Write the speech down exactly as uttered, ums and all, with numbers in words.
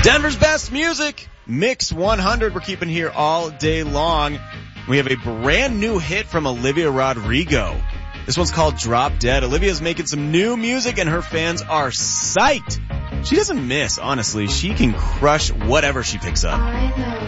Denver's best music, Mix one hundred. We're keeping here all day long. We have a brand new hit from Olivia Rodrigo. This one's called Drop Dead. Olivia's making some new music and her fans are psyched. She doesn't miss, honestly. She can crush whatever she picks up.